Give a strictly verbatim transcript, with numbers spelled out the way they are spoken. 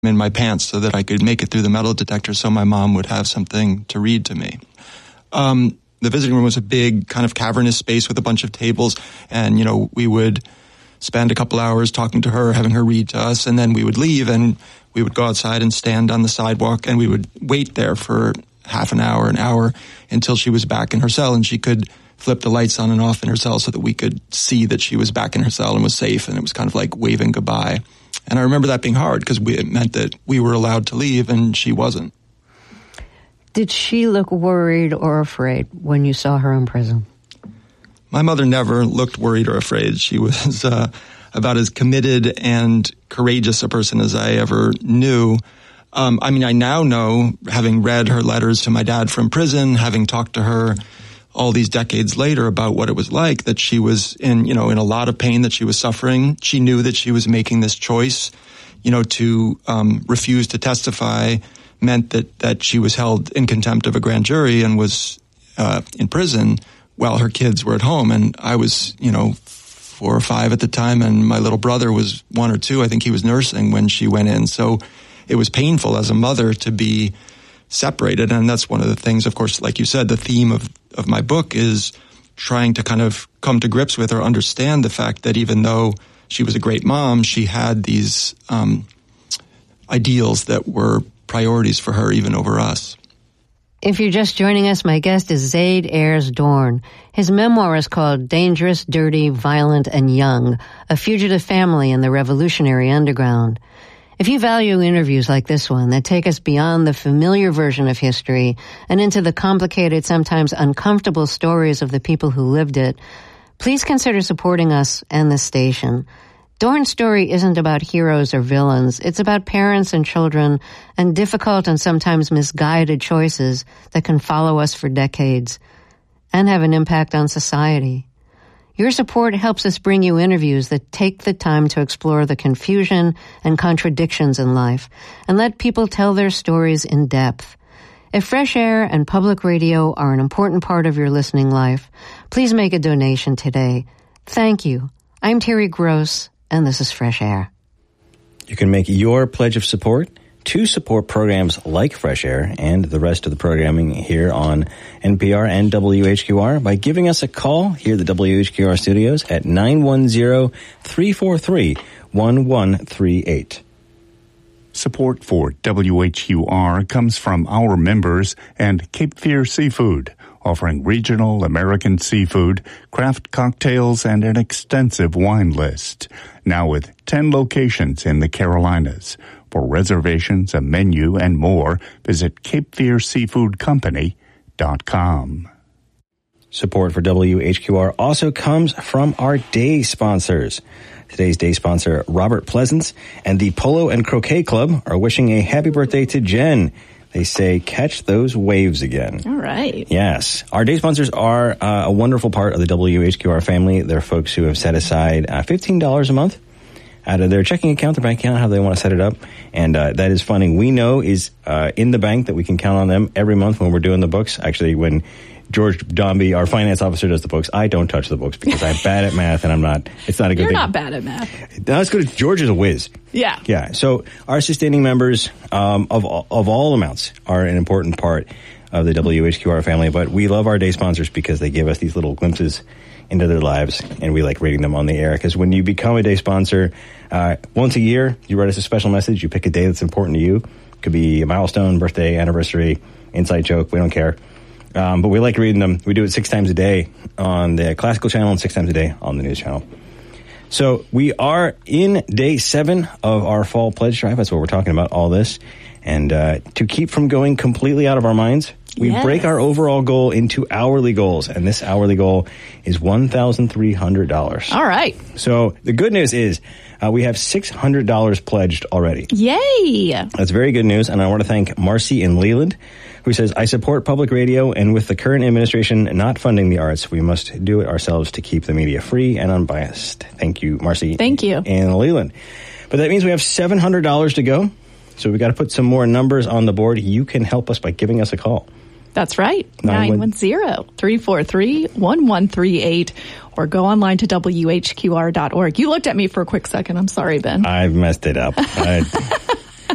in my pants so that I could make it through the metal detector so my mom would have something to read to me. Um, the visiting room was a big kind of cavernous space with a bunch of tables, and, you know, we would spend a couple hours talking to her, having her read to us, and then we would leave and we would go outside and stand on the sidewalk, and we would wait there for half an hour, an hour, until she was back in her cell and she could flip the lights on and off in her cell so that we could see that she was back in her cell and was safe, and it was kind of like waving goodbye. And I remember that being hard because it meant that we were allowed to leave and she wasn't. Did she look worried or afraid when you saw her in prison? My mother never looked worried or afraid. She was uh, about as committed and courageous a person as I ever knew. Um, I mean, I now know, having read her letters to my dad from prison, having talked to her all these decades later about what it was like, that she was in, you know, in a lot of pain, that she was suffering. She knew that she was making this choice, you know, to um, refuse to testify meant that, that she was held in contempt of a grand jury and was uh, in prison while her kids were at home. And I was, you know, four or five at the time, and my little brother was one or two. I think he was nursing when she went in. So it was painful as a mother to be separated. And that's one of the things, of course, like you said, the theme of, of my book is trying to kind of come to grips with or understand the fact that even though she was a great mom, she had these um, ideals that were priorities for her even over us. If you're just joining us, my guest is Zaid Ayers Dorn. His memoir is called Dangerous, Dirty, Violent, and Young, A Fugitive Family in the Revolutionary Underground. If you value interviews like this one that take us beyond the familiar version of history and into the complicated, sometimes uncomfortable stories of the people who lived it, please consider supporting us and this station. Dorn's story isn't about heroes or villains. It's about parents and children and difficult and sometimes misguided choices that can follow us for decades and have an impact on society. Your support helps us bring you interviews that take the time to explore the confusion and contradictions in life and let people tell their stories in depth. If fresh air and public radio are an important part of your listening life, please make a donation today. Thank you. I'm Terry Gross, and this is Fresh Air. You can make your pledge of support to support programs like Fresh Air and the rest of the programming here on N P R and W H Q R by giving us a call here at the W H Q R studios at nine one zero, three four three, one one three eight. Support for W H Q R comes from our members and Cape Fear Seafood, offering regional American seafood, craft cocktails, and an extensive wine list. Now with ten locations in the Carolinas. For reservations, a menu, and more, visit cape fear seafood company dot com. Support for W H Q R also comes from our day sponsors. Today's day sponsor, Robert Pleasance, and the Polo and Croquet Club are wishing a happy birthday to Jen. They say, catch those waves again. All right. Yes. Our day sponsors are uh, a wonderful part of the W H Q R family. They're folks who have set aside uh, fifteen dollars a month out of their checking account, their bank account, how they want to set it up. And uh, that is funding we know is uh, in the bank, that we can count on them every month when we're doing the books. Actually, when George Dombey, our finance officer, does the books, I don't touch the books because I'm bad at math and I'm not, it's not a good You're thing. You're not bad at math. No, it's good. George is a whiz. Yeah. Yeah. So our sustaining members um, of, of all amounts are an important part of the W H Q R family, but we love our day sponsors because they give us these little glimpses into their lives, and we like reading them on the air. Because when you become a day sponsor, uh, once a year, you write us a special message. You pick a day that's important to you. It could be a milestone, birthday, anniversary, inside joke. We don't care. Um, but we like reading them. We do it six times a day on the classical channel and six times a day on the news channel. So we are in day seven of our fall pledge drive. That's what we're talking about, all this. And uh, to keep from going completely out of our minds, we yes. break our overall goal into hourly goals. And this hourly goal is one thousand three hundred dollars. All right. So the good news is uh, we have six hundred dollars pledged already. Yay. That's very good news. And I want to thank Marcy in Leland, who says, I support public radio, and with the current administration not funding the arts, we must do it ourselves to keep the media free and unbiased. Thank you, Marcy. Thank you. In Leland. But that means we have seven hundred dollars to go. So we've got to put some more numbers on the board. You can help us by giving us a call. That's right. nine one zero, three four three, one one three eight. Or go online to W H Q R dot org. You looked at me for a quick second. I'm sorry, Ben. I've messed it up. I,